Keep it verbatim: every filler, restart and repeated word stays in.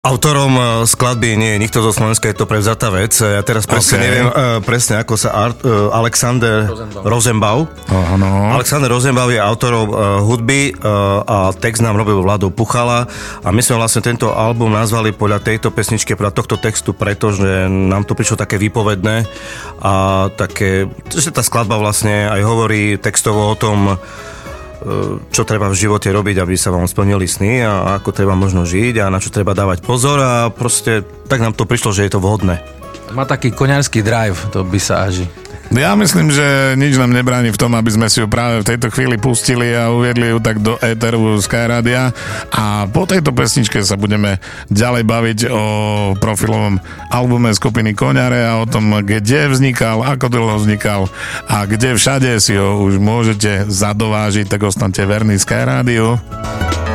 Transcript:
Autorom skladby nie je nikto zo Slovenska, je to prevzatá vec. Ja teraz presne okay. neviem uh, presne, ako sa Art, uh, Alexander Rosenbaum. Oh, no. Alexander Rosenbaum je autorom uh, hudby uh, a text nám robil Vlado Puchala a my sme vlastne tento album nazvali podľa tejto pesničky, podľa tohto textu, pretože nám to prišlo také výpovedné a také, že tá skladba vlastne aj hovorí textovo o tom, čo treba v živote robiť, aby sa vám splnili sny a ako treba možno žiť a na čo treba dávať pozor a proste tak nám to prišlo, že je to vhodné. Má taký koňarský drive, to by sa áži. Ja myslím, že nič nám nebráni v tom, aby sme si ju práve v tejto chvíli pustili a uviedli ju tak do éteru Skyradia a po tejto pesničke sa budeme ďalej baviť o profilovom albume skupiny Koňare a o tom, kde vznikal, ako dlho vznikal a kde všade si ho už môžete zadovážiť, tak ostaňte verní Skyradiu.